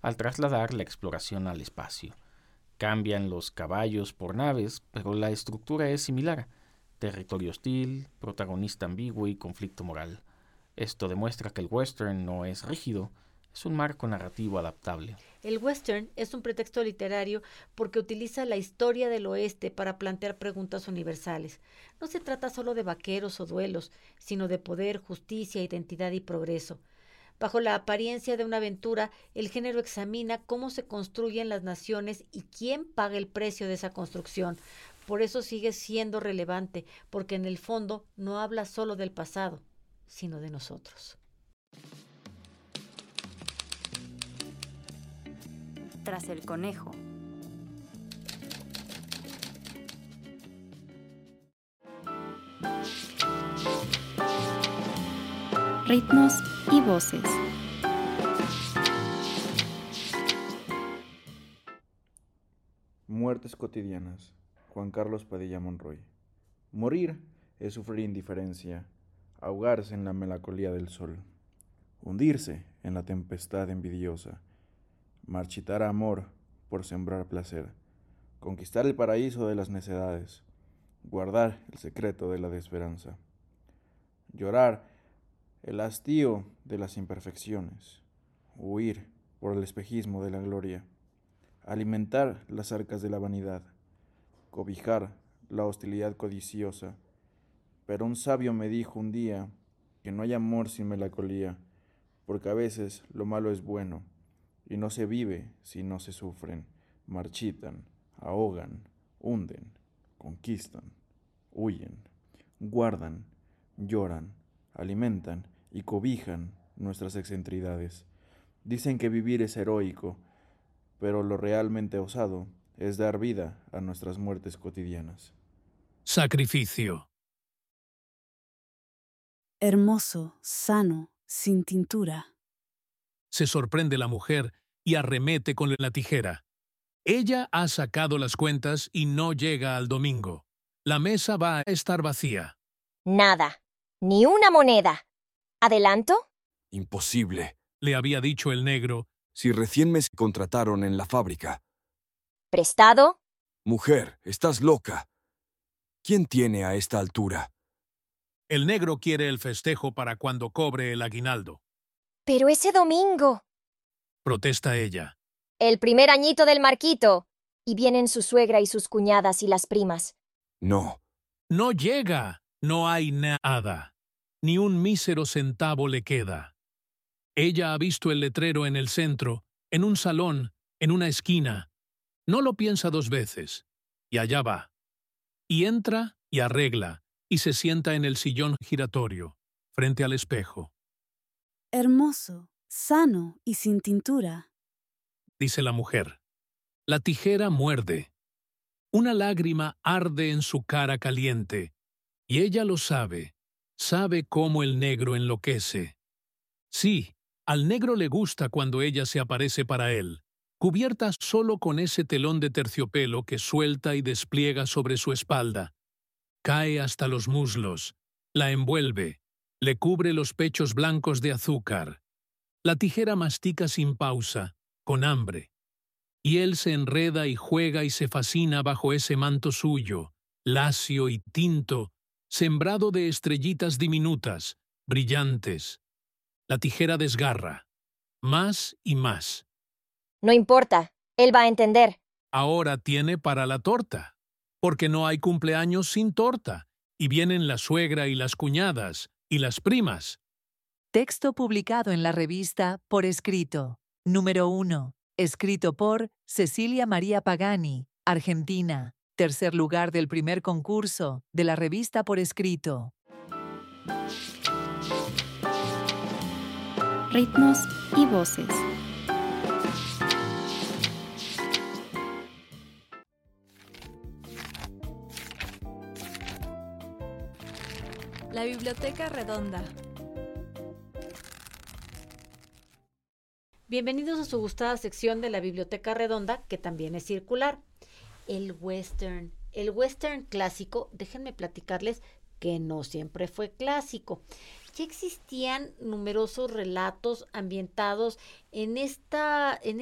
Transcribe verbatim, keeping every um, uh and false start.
al trasladar la exploración al espacio. Cambian los caballos por naves, pero la estructura es similar: territorio hostil, protagonista ambiguo y conflicto moral. Esto demuestra que el western no es rígido, es un marco narrativo adaptable. El western es un pretexto literario porque utiliza la historia del oeste para plantear preguntas universales. No se trata solo de vaqueros o duelos, sino de poder, justicia, identidad y progreso. Bajo la apariencia de una aventura, el género examina cómo se construyen las naciones y quién paga el precio de esa construcción. Por eso sigue siendo relevante, porque en el fondo no habla solo del pasado, sino de nosotros. Tras el conejo. Ritmos y voces. Muertes cotidianas. Juan Carlos Padilla Monroy. Morir es sufrir indiferencia, ahogarse en la melancolía del sol, hundirse en la tempestad envidiosa, marchitar amor por sembrar placer, conquistar el paraíso de las necedades, guardar el secreto de la desesperanza, llorar el hastío de las imperfecciones, huir por el espejismo de la gloria, alimentar las arcas de la vanidad, cobijar la hostilidad codiciosa. Pero un sabio me dijo un día que no hay amor sin melancolía, porque a veces lo malo es bueno, y no se vive si no se sufren, marchitan, ahogan, hunden, conquistan, huyen, guardan, lloran, alimentan y cobijan nuestras excentricidades. Dicen que vivir es heroico, pero lo realmente osado es dar vida a nuestras muertes cotidianas. Sacrificio. Hermoso, sano, sin tintura. Se sorprende la mujer y arremete con la tijera. Ella ha sacado las cuentas y no llega al domingo. La mesa va a estar vacía. Nada, ni una moneda. ¿Adelanto? Imposible, le había dicho el negro. Si recién me contrataron en la fábrica. ¿Prestado? Mujer, estás loca. ¿Quién tiene a esta altura? El negro quiere el festejo para cuando cobre el aguinaldo. Pero ese domingo. Protesta ella. El primer añito del Marquito. Y vienen su suegra y sus cuñadas y las primas. No. No llega. No hay nada. Ni un mísero centavo le queda. Ella ha visto el letrero en el centro, en un salón, en una esquina. No lo piensa dos veces. Y allá va. Y entra y arregla, y se sienta en el sillón giratorio, frente al espejo. Hermoso, sano y sin tintura, dice la mujer. La tijera muerde. Una lágrima arde en su cara caliente, y ella lo sabe, sabe cómo el negro enloquece. Sí, al negro le gusta cuando ella se aparece para él, cubierta solo con ese telón de terciopelo que suelta y despliega sobre su espalda. Cae hasta los muslos, la envuelve, le cubre los pechos blancos de azúcar. La tijera mastica sin pausa, con hambre. Y él se enreda y juega y se fascina bajo ese manto suyo, lacio y tinto, sembrado de estrellitas diminutas, brillantes. La tijera desgarra, más y más. No importa, él va a entender. Ahora tiene para la torta, porque no hay cumpleaños sin torta, y vienen la suegra y las cuñadas, y las primas. Texto publicado en la revista Por Escrito, número uno, escrito por Cecilia María Pagani, Argentina, tercer lugar del primer concurso de la revista Por Escrito. Ritmos y voces. La Biblioteca Redonda. Bienvenidos a su gustada sección de la Biblioteca Redonda, que también es circular. El western. El western clásico, déjenme platicarles que no siempre fue clásico. Ya existían numerosos relatos ambientados en esta, en